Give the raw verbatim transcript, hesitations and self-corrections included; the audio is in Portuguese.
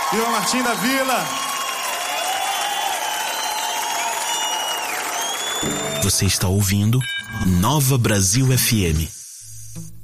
Viva Martim da Vila! Você está ouvindo Nova Brasil F M.